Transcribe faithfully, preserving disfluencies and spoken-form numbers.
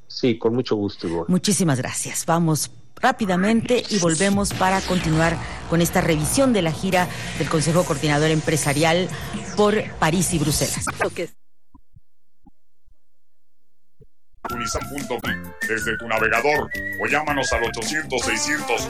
Sí, con mucho gusto, Ivonne. Muchísimas gracias. Vamos rápidamente y volvemos para continuar con esta revisión de la gira del Consejo Coordinador Empresarial por París y Bruselas. Unisan punto com desde tu navegador o llámanos al ochocientos, seiscientos,